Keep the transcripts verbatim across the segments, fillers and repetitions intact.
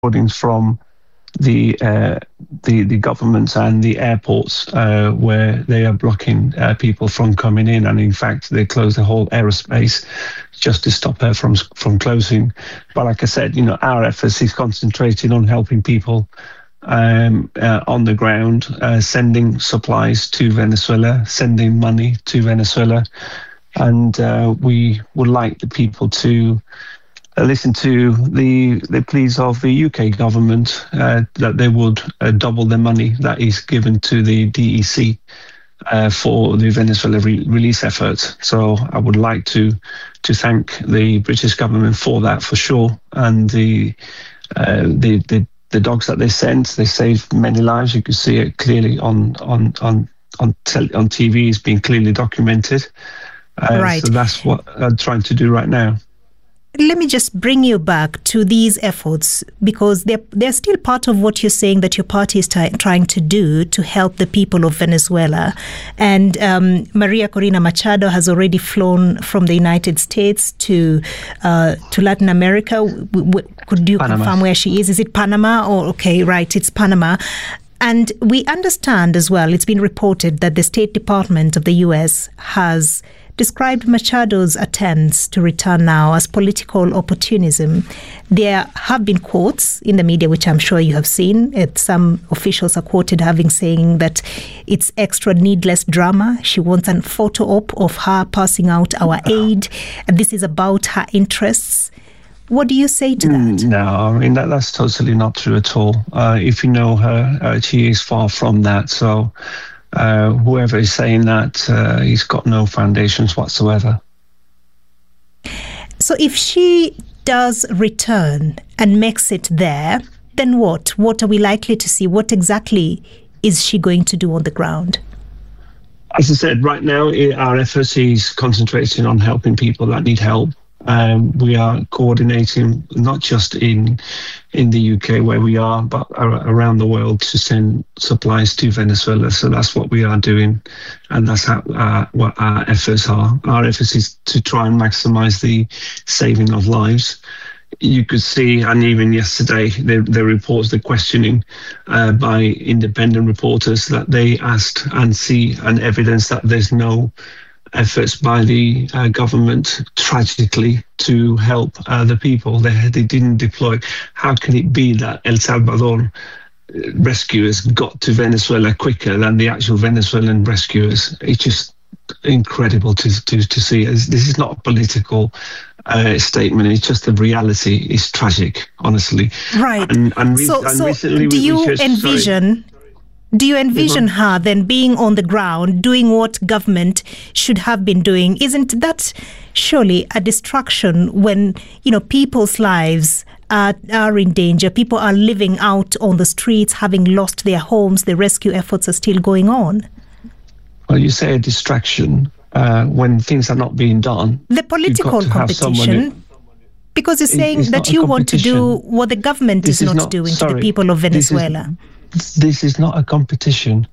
recordings from the uh, the the governments and the airports uh, where they are blocking uh, people from coming in, and in fact they close the whole aerospace just to stop her from from closing. But like I said, you know, our efforts is concentrating on helping people um, uh, on the ground, uh, sending supplies to Venezuela, sending money to Venezuela, and uh, we would like the people to Uh, listen to the the pleas of the U K government uh, that they would uh, double the money that is given to the D E C uh, for the Venezuela re- release efforts. So I would like to to thank the British government for that, for sure. And the uh, the, the the dogs that they sent, they saved many lives. You could see it clearly on on on on, tel- on T V. It's been clearly documented. Uh, right. So that's what I'm trying to do right now. Let me just bring you back to these efforts, because they're, they're still part of what you're saying that your party is t- trying to do to help the people of Venezuela. And um, Maria Corina Machado has already flown from the United States to uh, to Latin America. W- w- could you Panama. confirm where she is? Is it Panama? Or okay, right, it's Panama. And we understand as well, it's been reported that the State Department of the U S has described Machado's attempts to return now as political opportunism. There have been quotes in the media, which I'm sure you have seen. It, some officials are quoted having saying that it's extra needless drama. She wants a photo op of her passing out our aid, and this is about her interests. What do you say to that? No, I mean, that, that's totally not true at all. Uh, if you know her, uh, she is far from that. So uh, whoever is saying that, uh, he's got no foundations whatsoever. So if she does return and makes it there, then what? What are we likely to see? What exactly is she going to do on the ground? As I said, right now, our efforts is concentrating on helping people that need help. Um, we are coordinating not just in in the U K where we are, but ar- around the world to send supplies to Venezuela. So that's what we are doing, and that's how, uh, what our efforts are. Our efforts is to try and maximise the saving of lives. You could see, and even yesterday, the, the reports, the questioning uh, by independent reporters, that they asked and see and evidence that there's no efforts by the uh, government, tragically, to help uh, the people. They, they didn't deploy. How can it be that El Salvador rescuers got to Venezuela quicker than the actual Venezuelan rescuers? It's just incredible to to, to see. This is not a political uh, statement. It's just the reality. It's tragic, honestly. Right. And, and re- so, and so recently do we, you we just, envision... Sorry. Do you envision her then being on the ground, doing what government should have been doing? Isn't that surely a distraction when, you know, people's lives are, are in danger? People are living out on the streets, having lost their homes. The rescue efforts are still going on. Well, you say a distraction uh, when things are not being done. The political competition. Who, because you're saying that you want to do what the government is, is not, not doing sorry, to the people of Venezuela. This is not a competition.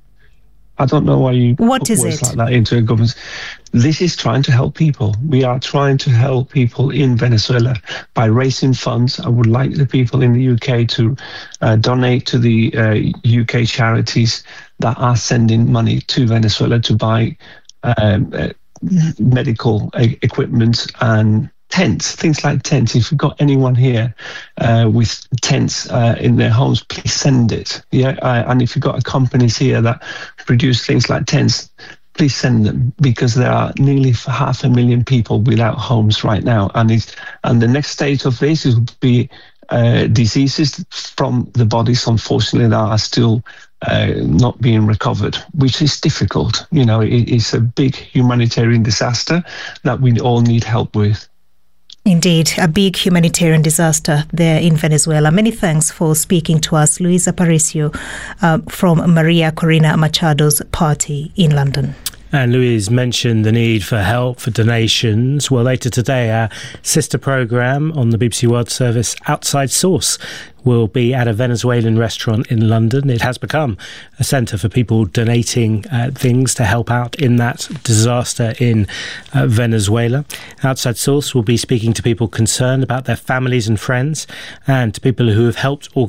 I don't know why you what put is words it? like that into a government. This is trying to help people. We are trying to help people in Venezuela by raising funds. I would like the people in the U K to uh, donate to the uh, U K charities that are sending money to Venezuela to buy um, uh, medical uh, equipment and tents, things like tents. If you've got anyone here uh, with tents uh, in their homes, please send it. Yeah, uh, and if you've got companies here that produce things like tents, please send them, because there are nearly half a million people without homes right now, and it's, and the next stage of this will be uh, diseases from the bodies, unfortunately, that are still uh, not being recovered, which is difficult. You know, it, it's a big humanitarian disaster that we all need help with. Indeed, a big humanitarian disaster there in Venezuela. Many thanks for speaking to us, Luis Aparicio, uh, from Maria Corina Machado's party in London. And Louise mentioned the need for help, for donations. Well, later today, our sister programme on the B B C World Service, Outside Source, will be at a Venezuelan restaurant in London. It has become a centre for people donating uh, things to help out in that disaster in uh, Venezuela. Outside Source will be speaking to people concerned about their families and friends, and to people who have helped organise